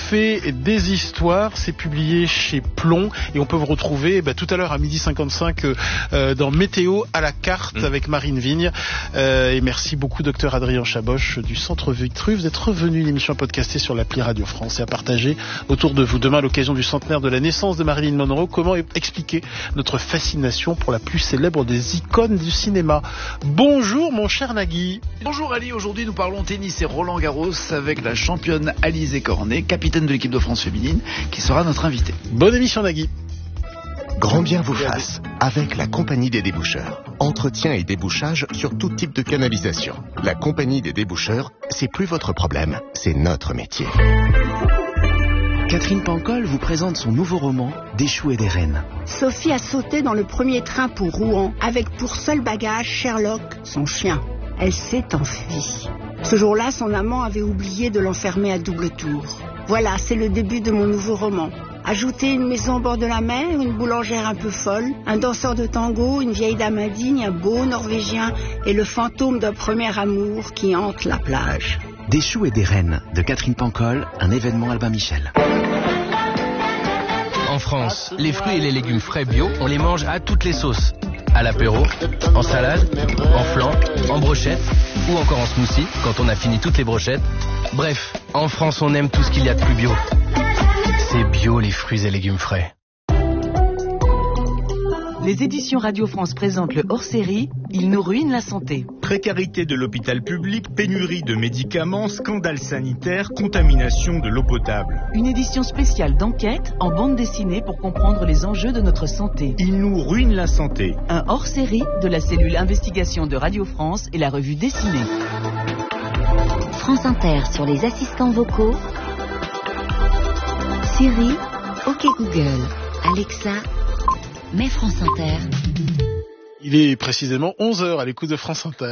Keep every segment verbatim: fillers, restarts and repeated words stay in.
fait des histoires, c'est publié chez Plomb et on peut vous retrouver bah, tout à l'heure à midi cinquante-cinq euh, dans Météo à la carte mmh. avec Marine Vigne. Euh, et merci beaucoup docteur Adrien Chaboch du Centre Vitruve d'être revenu, une émission podcastée sur l'appli Radio France et à partager autour de vous. Demain, à l'occasion du centenaire de la naissance de Marilyn Monroe, comment expliquer notre fascination pour la plus célèbre des icônes du cinéma. Bonjour mon cher Nagui. Bonjour Ali, aujourd'hui nous parlons tennis et Roland Garros avec la championne Alizé Cornet, capitaine de l'équipe de France féminine, qui sera notre invitée. Bonne émission Nagui. Grand bien vous fasse, avec la Compagnie des déboucheurs. Entretien et débouchage sur tout type de canalisation. La Compagnie des déboucheurs, c'est plus votre problème, c'est notre métier. Catherine Pancol vous présente son nouveau roman, Des choux et des reines. Sophie a sauté dans le premier train pour Rouen, avec pour seul bagage Sherlock, son chien. Elle s'est enfuie. Ce jour-là, son amant avait oublié de l'enfermer à double tour. Voilà, c'est le début de mon nouveau roman. Ajoutez une maison au bord de la mer, une boulangère un peu folle, un danseur de tango, une vieille dame indigne, un beau Norvégien et le fantôme d'un premier amour qui hante la plage. Des choux et des reines, de Catherine Pancol, un événement Albin Michel. En France, les fruits et les légumes frais bio, on les mange à toutes les sauces. À l'apéro, en salade, en flan, en brochette ou encore en smoothie quand on a fini toutes les brochettes. Bref, en France, on aime tout ce qu'il y a de plus bio. C'est bio les fruits et légumes frais. Les éditions Radio France présentent le hors-série « Il nous ruine la santé ». Précarité de l'hôpital public, pénurie de médicaments, scandale sanitaire, contamination de l'eau potable. Une édition spéciale d'enquête en bande dessinée pour comprendre les enjeux de notre santé. Il nous ruine la santé. Un hors-série de la cellule investigation de Radio France et la revue dessinée. France Inter sur les assistants vocaux. Siri, OK Google, Alexa, mets France Inter. Il est précisément onze heures à l'écoute de France Inter.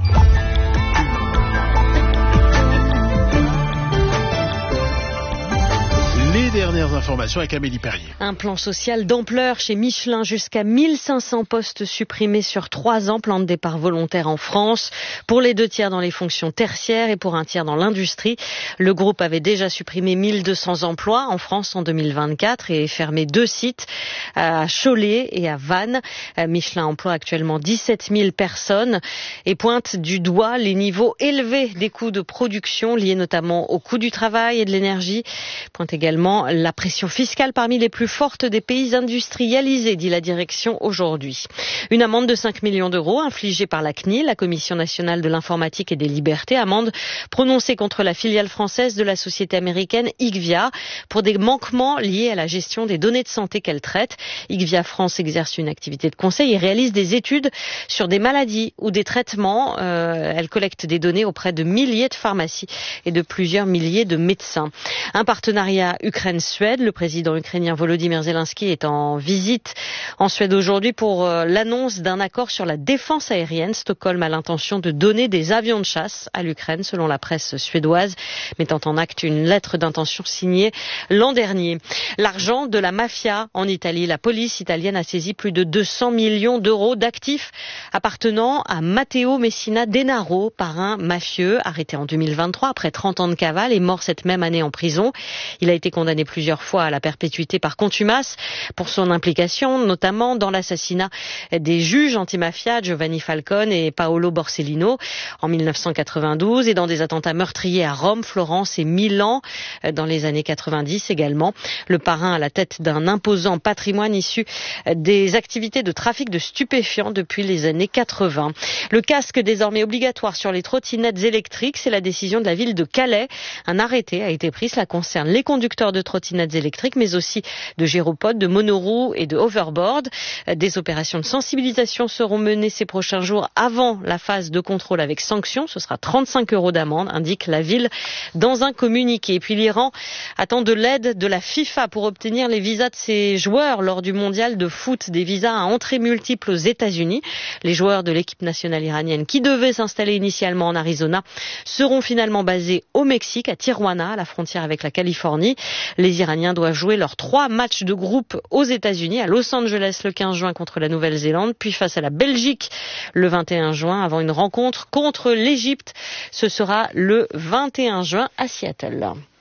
Les dernières informations avec Amélie Perrier. Un plan social d'ampleur chez Michelin, jusqu'à mille cinq cents postes supprimés sur trois ans, plan de départ volontaire en France, pour les deux tiers dans les fonctions tertiaires et pour un tiers dans l'industrie. Le groupe avait déjà supprimé mille deux cents emplois en France en deux mille vingt-quatre et fermé deux sites à Cholet et à Vannes. Michelin emploie actuellement dix-sept mille personnes et pointe du doigt les niveaux élevés des coûts de production liés notamment au coût du travail et de l'énergie. Pointe également la pression fiscale parmi les plus fortes des pays industrialisés, dit la direction aujourd'hui. Une amende de cinq millions d'euros infligée par la C N I L, la Commission nationale de l'informatique et des libertés, amende prononcée contre la filiale française de la société américaine Igvia pour des manquements liés à la gestion des données de santé qu'elle traite. Igvia France exerce une activité de conseil et réalise des études sur des maladies ou des traitements. Euh, elle collecte des données auprès de milliers de pharmacies et de plusieurs milliers de médecins. Un partenariat Ukraine-Suède. Le président ukrainien Volodymyr Zelensky est en visite en Suède aujourd'hui pour euh, l'annonce d'un accord sur la défense aérienne. Stockholm a l'intention de donner des avions de chasse à l'Ukraine, selon la presse suédoise, mettant en acte une lettre d'intention signée l'an dernier. L'argent de la mafia en Italie. La police italienne a saisi plus de deux cents millions d'euros d'actifs appartenant à Matteo Messina Denaro, parrain mafieux, arrêté en deux mille vingt-trois après trente ans de cavale et mort cette même année en prison. Il a été condamné plusieurs fois à la perpétuité par contumace pour son implication, notamment dans l'assassinat des juges antimafia Giovanni Falcone et Paolo Borsellino en mille neuf cent quatre-vingt-douze et dans des attentats meurtriers à Rome, Florence et Milan dans les années quatre-vingt-dix également. Le parrain à la tête d'un imposant patrimoine issu des activités de trafic de stupéfiants depuis les années quatre-vingts. Le casque désormais obligatoire sur les trottinettes électriques, c'est la décision de la ville de Calais. Un arrêté a été pris, cela concerne les conducteurs de trottinettes électriques, mais aussi de gyropodes, de monoroues et de hoverboard. Des opérations de sensibilisation seront menées ces prochains jours avant la phase de contrôle avec sanctions. Ce sera trente-cinq euros d'amende, indique la ville dans un communiqué. Et puis l'Iran attend de l'aide de la FIFA pour obtenir les visas de ses joueurs lors du mondial de foot. Des visas à entrée multiple aux États-Unis. Les joueurs de l'équipe nationale iranienne qui devaient s'installer initialement en Arizona seront finalement basés au Mexique, à Tijuana, à la frontière avec la Californie. Les Iraniens doivent jouer leurs trois matchs de groupe aux États-Unis, à Los Angeles le quinze juin contre la Nouvelle-Zélande, puis face à la Belgique le vingt et un juin, avant une rencontre contre l'Égypte. Ce sera le vingt et un juin à Seattle.